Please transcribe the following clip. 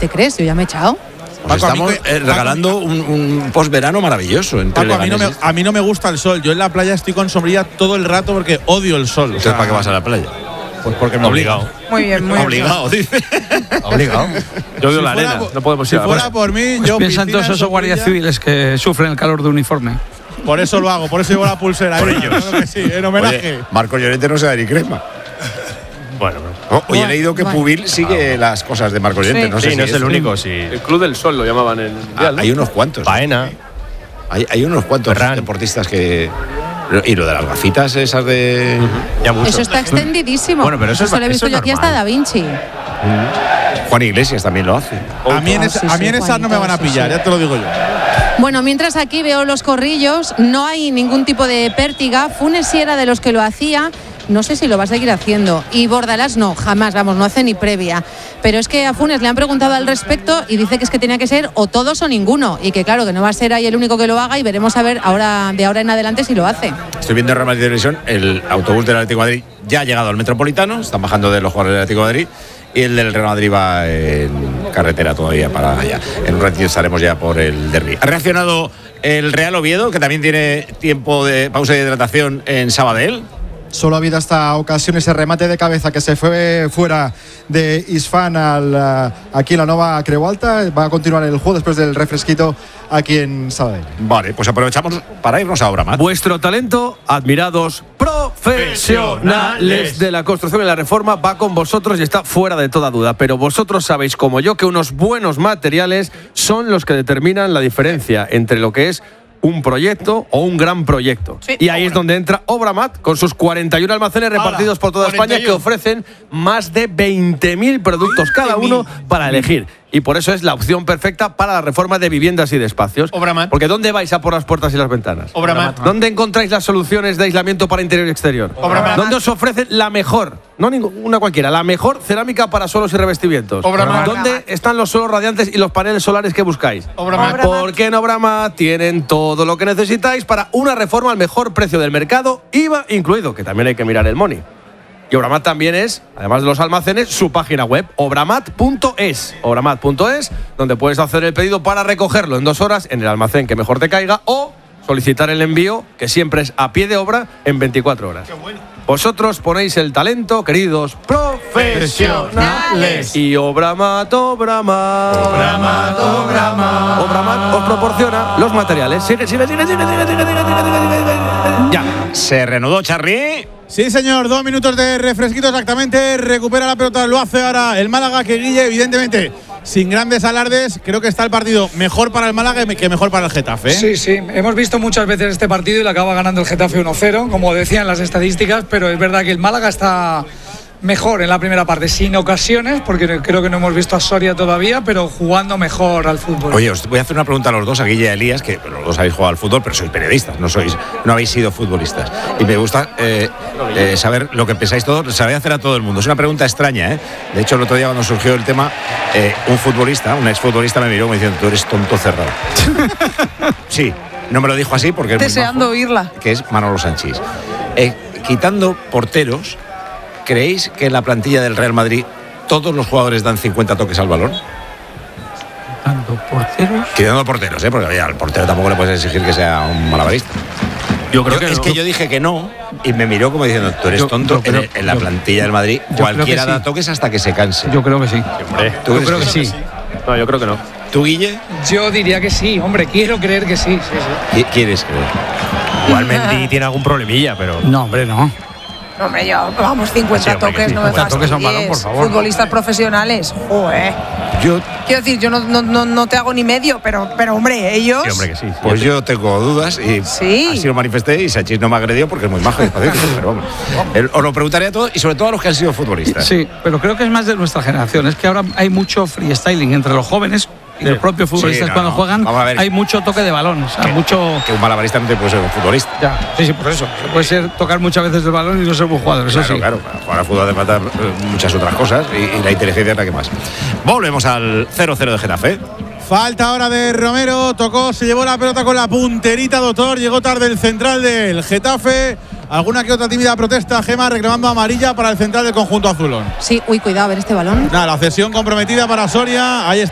¿Te crees? Yo ya me he echado. Pues estamos regalando un posverano maravilloso. Paco, a mí no me gusta el sol. Yo en la playa estoy con sombrilla todo el rato porque odio el sol. Entonces, ¿para qué vas a la playa? Pues porque me obligado. Muy bien, muy bien. Obligado, dice. Obligado. Yo odio la arena. No podemos ir Si fuera por mí, pues yo piensan todos esos guardias civiles que sufren el calor de uniforme. Por eso lo hago, por eso llevo la pulsera. Por ahí, ellos. claro que sí, en homenaje. Oye, Marco Llorente no se da ni crema. Bueno. Oye, he leído que Pubil sigue las cosas de Marco Llorente. Sí. No sé Sí, si no es el único. Sí. El Club del Sol lo llamaban en el Mundial, ¿no? Hay unos cuantos. Baena. Hay unos cuantos deportistas que. Y lo de las gafitas esas de. Ya mucho. Eso está extendidísimo. Bueno, pero eso lo he visto es yo aquí hasta normal. Da Vinci. Juan Iglesias también lo hace. A mí en esas no me van a pillar, ya te lo digo yo. Bueno, mientras aquí veo los corrillos, no hay ningún tipo de pértiga. Funes sí era de los que lo hacía. No sé si lo va a seguir haciendo. Y Bordalás no, jamás, vamos, no hace ni previa. Pero es que a Funes le han preguntado al respecto y dice que es que tenía que ser o todos o ninguno. Y que claro, que no va a ser ahí el único que lo haga y veremos a ver de ahora en adelante si lo hace. Estoy viendo en Real Madrid Televisión, el autobús del Atlético de Madrid ya ha llegado al Metropolitano, están bajando de los jugadores del Atlético de Madrid. Y el del Real Madrid va en carretera todavía para allá. En un ratito estaremos ya por el derbi. Ha reaccionado el Real Oviedo, que también tiene tiempo de pausa de hidratación en Sabadell. Solo ha habido esta ocasión ese remate de cabeza que se fue fuera de Isfán aquí en la Nova Creu Alta. Va a continuar el juego después del refresquito aquí en Sabadell. Vale, pues aprovechamos para irnos ahora más. Vuestro talento, admirados profesionales de la construcción y la reforma, va con vosotros y está fuera de toda duda. Pero vosotros sabéis, como yo, que unos buenos materiales son los que determinan la diferencia entre lo que es un proyecto o un gran proyecto. Sí. Y ahí es donde entra Obramat con sus 41 almacenes repartidos por toda España, que ofrecen más de 20.000 productos cada uno para elegir. Y por eso es la opción perfecta para la reforma de viviendas y de espacios. Obramat. Porque ¿dónde vais a por las puertas y las ventanas? Obramat. ¿Dónde encontráis las soluciones de aislamiento para interior y exterior? Obramat. ¿Dónde os ofrecen la mejor, no una cualquiera, la mejor cerámica para suelos y revestimientos? Obramat. ¿Dónde están los suelos radiantes y los paneles solares que buscáis? Obramat. Porque en Obramat tienen todo lo que necesitáis para una reforma al mejor precio del mercado, IVA incluido, que también hay que mirar el money. Y Obramat también es, además de los almacenes, su página web, obramat.es. Obramat.es, donde puedes hacer el pedido para recogerlo en 2 horas en el almacén que mejor te caiga o solicitar el envío, que siempre es a pie de obra, en 24 horas. Qué bueno. Vosotros ponéis el talento, queridos profesionales. Y Obramat os proporciona los materiales. Sigue. Ya. Se reanudó Charly. Sí, señor, 2 minutos de refresquito exactamente. Recupera la pelota, lo hace ahora el Málaga, que Guille, evidentemente, sin grandes alardes, creo que está el partido mejor para el Málaga que mejor para el Getafe, ¿eh? Sí, sí. Hemos visto muchas veces este partido y lo acaba ganando el Getafe 1-0, como decían las estadísticas, pero es verdad que el Málaga está mejor en la primera parte, sin ocasiones, porque creo que no hemos visto a Soria todavía, pero jugando mejor al fútbol. Oye, os voy a hacer una pregunta a los dos, a Guille y a Elías, que los dos habéis jugado al fútbol, pero sois periodistas, no habéis sido futbolistas. Y me gusta saber lo que pensáis todos, sabéis hacer a todo el mundo. Es una pregunta extraña, ¿eh? De hecho, el otro día cuando surgió el tema, un exfutbolista me miró y me dijo, tú eres tonto cerrado. Sí, no me lo dijo así porque es Deseando oírla. que es Manolo Sanchís. Quitando porteros, ¿creéis que en la plantilla del Real Madrid todos los jugadores dan 50 toques al balón? Quitando porteros, porque al portero tampoco le puedes exigir que sea un malabarista. Yo creo que es no. que yo dije que no y me miró como diciendo, tú eres tonto. En la plantilla del Madrid cualquiera da toques hasta que se canse. Yo creo que sí. ¿Tú Yo creo que sí. No, yo creo que no. ¿Tú, Guille? Yo diría que sí, hombre, quiero creer que sí. ¿Quieres creer? Igual Mendy tiene algún problemilla, pero. No, hombre, no. Hombre, vamos, 50 toques, sí, no me 50 toques a un balón, por fastidies. favor. Futbolistas profesionales, joder. Quiero decir, yo no te hago ni medio, pero hombre, ellos. Sí, hombre, que sí. Pues yo tengo dudas y así lo manifesté y Sanchís no me agredió porque es muy majo y pacífico, pero vamos. Os lo preguntaré a todos y sobre todo a los que han sido futbolistas. Sí, pero creo que es más de nuestra generación. Es que ahora hay mucho freestyling entre los jóvenes y los propios futbolistas cuando juegan. Hay mucho toque de balón, o sea, mucho. Que un malabarista no te puede ser un futbolista. Ya, sí, por eso. Puede ser tocar muchas veces el balón y no ser buen jugador, eso sí. Claro, para jugar al fútbol hace falta muchas otras cosas y la inteligencia es la que más. Volvemos al 0-0 de Getafe. Falta ahora de Romero, tocó, se llevó la pelota con la punterita, doctor, llegó tarde el central del Getafe. Alguna que otra tímida protesta, Gema, reclamando amarilla para el central del conjunto azulón. Sí, cuidado, a ver este balón. Nada, la cesión comprometida para Soria, ahí está.